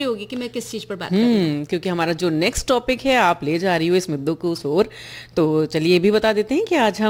होगी कि मैं किस चीज पर बात कर रही हूँ। क्योंकि हमारा जो नेक्स्ट टॉपिक है, आप ले जा रही हो इस मुद्दों को ओर, तो चलिए ये भी बता देते हैं कि आज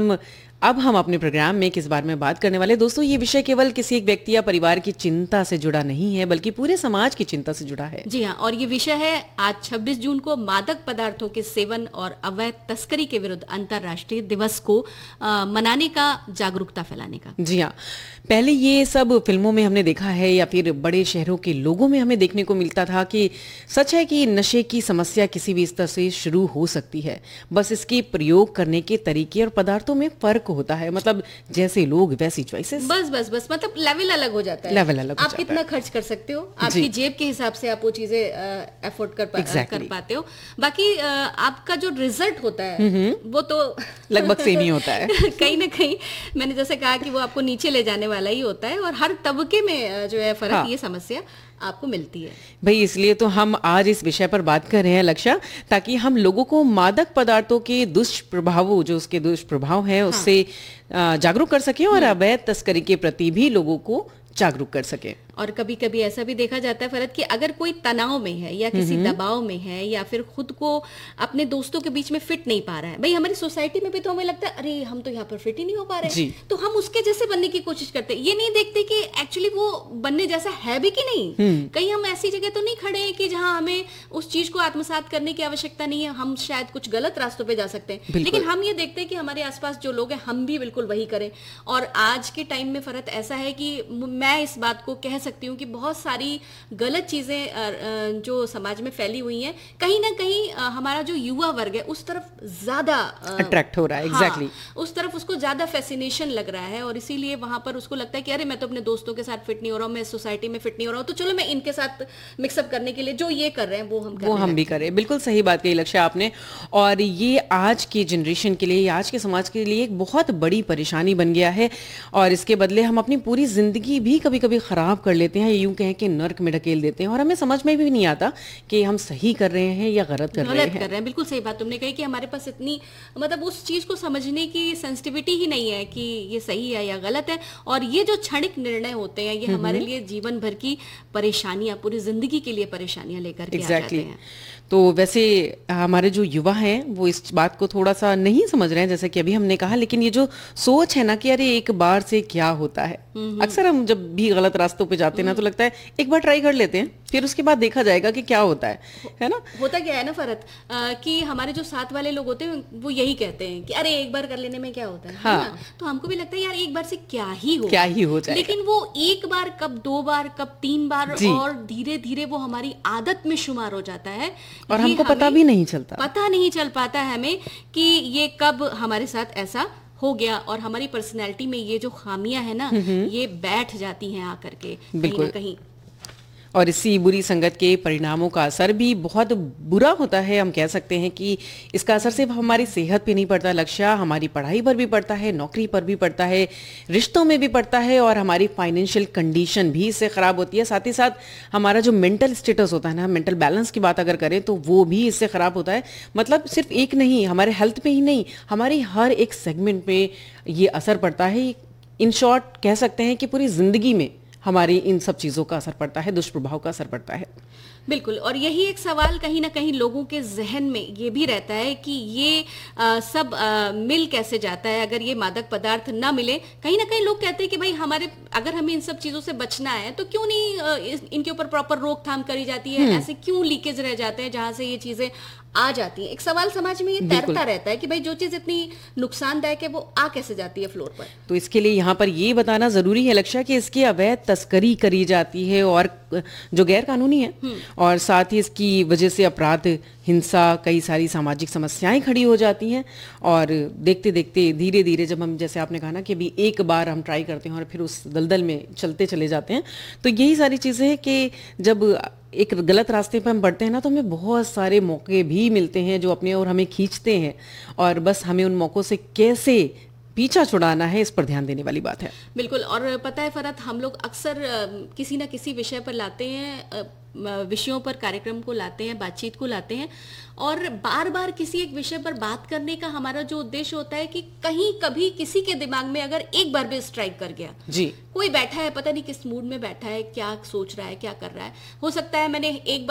हम अपने प्रोग्राम में किस बारे में बात करने वाले हैं। दोस्तों, ये विषय केवल किसी एक व्यक्ति या परिवार की चिंता से जुड़ा नहीं है, बल्कि पूरे समाज की चिंता से जुड़ा है। जी हाँ, और ये विषय है आज 26 जून को मादक पदार्थों के सेवन और अवैध तस्करी के विरुद्ध अंतर्राष्ट्रीय दिवस को मनाने का, जागरूकता फैलाने का। जी हाँ, पहले ये सब फिल्मों में हमने देखा है या फिर बड़े शहरों के लोगों में हमें देखने को मिलता था कि सच है कि नशे की समस्या किसी भी स्तर से शुरू हो सकती है, बस इसके प्रयोग करने के तरीके और पदार्थों में फर्क होता है। मतलब जैसे लोग वैसी चॉइसेस, बस मतलब लेवल अलग हो जाता है। लेवल अलग हो आप जाता कितना है। खर्च कर सकते हो, आपकी जेब के हिसाब से आप वो चीजें अफोर्ड कर पाते हो। बाकी आपका जो रिजल्ट होता है वो तो लगभग सेम ही होता है। कहीं ना कहीं मैंने जैसे कहा कि वो आपको नीचे ले जाने वाला ही होता है, और हर तबके में जो है फर्क, ये समस्या आपको मिलती है। भाई, इसलिए तो हम आज इस विषय पर बात कर रहे हैं लक्ष्य, ताकि हम लोगों को मादक पदार्थों के दुष्प्रभावों, जो उसके दुष्प्रभाव हैं, उससे जागरूक कर सकें और अवैध तस्करी के प्रति भी लोगों को जागरूक कर सके। और कभी कभी ऐसा भी देखा जाता है फरत कि अगर कोई तनाव में है या किसी दबाव में है या फिर खुद को अपने दोस्तों के बीच में फिट नहीं पा रहा है, भाई हमारी सोसाइटी में भी तो हमें लगता है अरे हम तो यहाँ पर फिट ही नहीं हो पा रहे हैं, तो हम उसके जैसे बनने की कोशिश करते हैं। ये नहीं देखते कि एक्चुअली वो बनने जैसा है भी कि नहीं। कहीं हम ऐसी जगह तो नहीं खड़े हैं कि जहां हमें उस चीज को आत्मसात करने की आवश्यकता नहीं है, हम शायद कुछ गलत रास्तों पे जा सकते हैं, लेकिन हम ये देखते हैं कि हमारे आसपास जो लोग हैं हम भी बिल्कुल वही करें। और आज के टाइम में फरत ऐसा है कि मैं इस बात को कह सकती हूँ कि बहुत सारी गलत चीजें जो समाज में फैली हुई हैं, कहीं ना कहीं हमारा जो युवा वर्ग है उस तरफ ज्यादा अट्रैक्ट हो रहा है। एग्जैक्टली उस तरफ उसको ज्यादा फैसिनेशन लग रहा है, और इसीलिए वहां पर उसको लगता है कि अरे मैं तो अपने दोस्तों के साथ फिट नहीं हो रहा हूँ, मैं सोसाइटी में फिट नहीं हो रहा हूँ, तो चलो मैं इनके साथ मिक्सअप करने के लिए जो ये कर रहे हैं वो हम भी करें। बिल्कुल सही बात कही लक्ष्य आपने। और ये आज की जनरेशन के लिए, आज के समाज के लिए एक बहुत बड़ी परेशानी बन गया है, और इसके बदले हम अपनी पूरी जिंदगी भी कभी कभी खराब कर लेते हैं, यूं कहें कि नर्क में ढकेल देते हैं, और हमें समझ में भी नहीं आता कि हम सही कर रहे हैं या गलत कर रहे हैं। बिल्कुल सही बात तुमने कही कि हमारे पास इतनी मतलब उस चीज को समझने की सेंसिटिविटी ही नहीं है कि ये सही है या गलत है, और ये जो क्षणिक निर्णय होते हैं ये हमारे लिए जीवन भर की परेशानियां, पूरी जिंदगी के लिए परेशानियां लेकर के आ जाते हैं। तो वैसे हमारे जो युवा हैं वो इस बात को थोड़ा सा नहीं समझ रहे हैं, जैसे कि अभी हमने कहा, लेकिन ये जो सोच है ना कि अरे एक बार से क्या होता है, अक्सर हम जब भी गलत रास्तों पे जाते हैं ना, तो लगता है एक बार ट्राई कर लेते हैं, फिर उसके बाद देखा जाएगा कि क्या होता है ना। होता क्या है ना फरत, कि हमारे जो साथ वाले लोग होते हैं वो यही कहते हैं कि अरे एक बार कर लेने में क्या होता है, हाँ। है ना? तो हमको भी लगता है यार एक बार से क्या ही हो जाएगा, लेकिन वो एक बार कब, दो बार कब, तीन बार, और धीरे धीरे वो हमारी आदत में शुमार हो जाता है, और हमको पता भी नहीं चल पाता है हमें कि ये कब हमारे साथ ऐसा हो गया, और हमारी पर्सनैलिटी में ये जो खामियां है ना ये बैठ जाती हैं आकर के कहीं ना कहीं। और इसी बुरी संगत के परिणामों का असर भी बहुत बुरा होता है। हम कह सकते हैं कि इसका असर सिर्फ हमारी सेहत पे नहीं पड़ता लक्ष्य, हमारी पढ़ाई पर भी पड़ता है, नौकरी पर भी पड़ता है, रिश्तों में भी पड़ता है, और हमारी फाइनेंशियल कंडीशन भी इससे खराब होती है। साथ ही साथ हमारा जो मेंटल स्टेटस होता है ना, मेंटल बैलेंस की बात अगर करें तो वो भी इससे खराब होता है। मतलब सिर्फ एक नहीं, हमारे हेल्थ पे ही नहीं, हमारी हर एक सेगमेंट पे ये असर पड़ता है। इन शॉर्ट कह सकते हैं कि पूरी जिंदगी में हमारी इन सब चीज़ों का असर पड़ता है, दुष्प्रभाव का असर पड़ता है। बिल्कुल, और यही एक सवाल कहीं ना कहीं लोगों के जहन में ये भी रहता है कि ये सब मिल कैसे जाता है। अगर ये मादक पदार्थ ना मिले, कहीं ना कहीं लोग कहते हैं कि भाई हमारे, अगर हमें इन सब चीज़ों से बचना है तो क्यों नहीं इनके ऊपर प्रॉपर रोकथाम करी जाती है, ऐसे क्यों लीकेज रह जाते हैं जहाँ से ये चीज़ें आ जाती है। एक सवाल समाज में ये तैरता रहता है कि भाई जो चीज इतनी नुकसानदायक है वो आ कैसे जाती है फ्लोर पर। तो इसके लिए यहाँ पर ये बताना जरूरी है लक्ष्य कि इसकी अवैध तस्करी करी जाती है, और जो गैर कानूनी है, और साथ ही इसकी वजह से अपराध, हिंसा, कई सारी सामाजिक समस्याएं खड़ी हो जाती हैं। और देखते देखते धीरे धीरे जब हम, जैसे आपने कहा ना कि अभी एक बार हम ट्राई करते हैं और फिर उस दलदल में चलते चले जाते हैं, तो यही सारी चीज़ें हैं कि जब एक गलत रास्ते पर हम बढ़ते हैं ना, तो हमें बहुत सारे मौके भी मिलते हैं जो अपने और हमें खींचते हैं, और बस हमें उन मौक़ों से कैसे पीछा छुड़ाना है, इस पर ध्यान देने वाली बात है। बिल्कुल, और पता है फरत, हम लोग अक्सर किसी ना किसी विषय पर लाते हैं विषयों पर कार्यक्रम को लाते हैं, बातचीत को लाते हैं, और बार बार किसी एक विषय पर बात करने का हमारा जो उद्देश्य होता है कि कहीं कभी किसी के दिमाग में अगर एक बार भी स्ट्राइक कर गया, जी, कोई बैठा है पता नहीं किस मूड में बैठा है, क्या सोच रहा है, क्या कर रहा है, हो सकता है मैंने एक